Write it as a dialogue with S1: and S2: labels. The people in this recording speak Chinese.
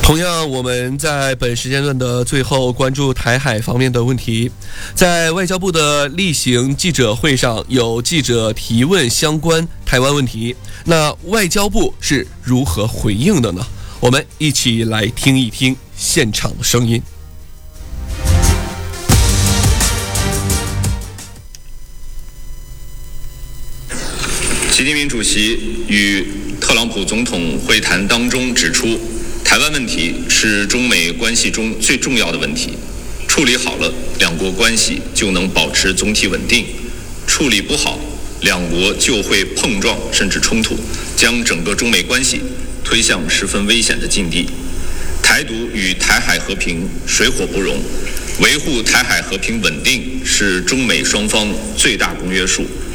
S1: 同样，我们在本时间段的最后关注台海方面的问题。在外交部的例行记者会上，有记者提问相关台湾问题，那外交部是如何回应的呢？我们一起来听一听现场的声音。
S2: 习近平主席与特朗普总统会谈当中指出，台湾问题是中美关系中最重要的问题，处理好了，两国关系就能保持总体稳定；处理不好，两国就会碰撞甚至冲突，将整个中美关系推向十分危险的境地。台独与台海和平水火不容，维护台海和平稳定是中美双方最大公约数。